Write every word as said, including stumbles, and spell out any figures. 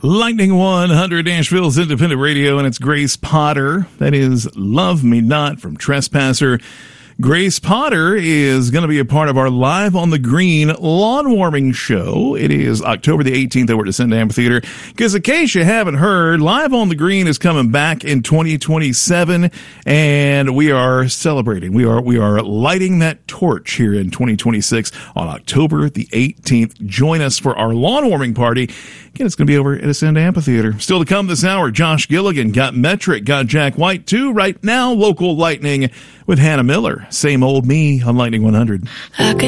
Lightning one hundred, Nashville's independent radio, and it's Grace Potter. That is Love Me Not from Trespasser. Grace Potter is going to be a part of our Live on the Green lawn warming show. It is October the eighteenth over at Ascend Amphitheater. Because in case you haven't heard, Live on the Green is coming back in twenty twenty-seven, and we are celebrating. We are we are lighting that torch here in twenty twenty-six on October the eighteenth. Join us for our lawn warming party. Again, it's going to be over at Ascend Amphitheater. Still to come this hour, Josh Gilligan, got Metric, got Jack White too. Right now, local lightning with Hannah Miller. Same old me on Lightning one hundred.